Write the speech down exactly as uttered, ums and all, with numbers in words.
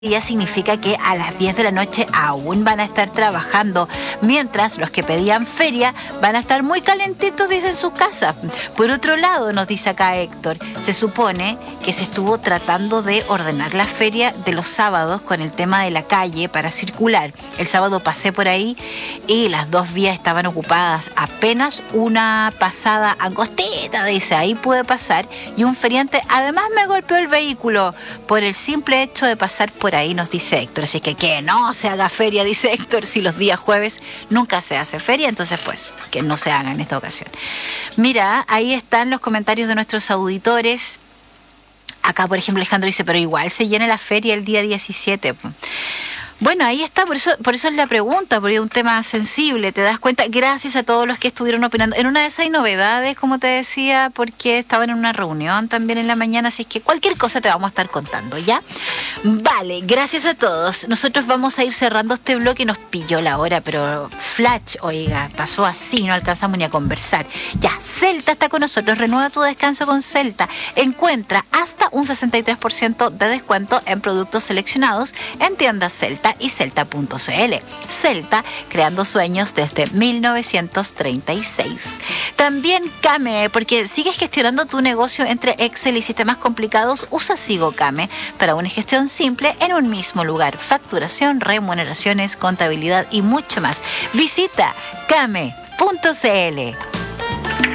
día significa que a las diez de la noche aún van a estar trabajando, mientras los que pedían feria van a estar muy calentitos, dice, en sus casas. Por otro lado, nos dice acá Héctor, se supone que se estuvo tratando de ordenar la feria de los sábados con el tema de la calle para circular. El sábado pasé por ahí y las dos vías estaban ocupadas, apenas una pasada angostita, dice, ahí pude pasar, y un feriante además me golpeó el vehículo por el simple hecho de pasar por ahí, nos dice Héctor. Así que que no se haga feria, dice Héctor, si los días jueves nunca se hace feria, entonces pues que no se haga en esta ocasión. Mira, ahí están los comentarios de nuestros auditores. Acá, por ejemplo, Alejandro dice, pero igual se llena la feria el día diecisiete. Bueno, ahí está, por eso, por eso es la pregunta, porque es un tema sensible, te das cuenta, gracias a todos los que estuvieron opinando. En una de esas hay novedades, como te decía, porque estaban en una reunión también en la mañana, así que cualquier cosa te vamos a estar contando, ¿ya? Vale, gracias a todos. Nosotros vamos a ir cerrando este bloque, nos pilló la hora, pero flash, oiga, pasó así, no alcanzamos ni a conversar. Ya, Celta está con nosotros, renueva tu descanso con Celta. Encuentra hasta un sesenta y tres por ciento de descuento en productos seleccionados en tiendas Celta y celta punto c l. Celta, creando sueños desde mil novecientos treinta y seis. También Kame, porque sigues gestionando tu negocio entre Excel y sistemas complicados, usa Sigo Kame para una gestión simple en un mismo lugar. Facturación, remuneraciones, contabilidad y mucho más. Visita kame punto c l.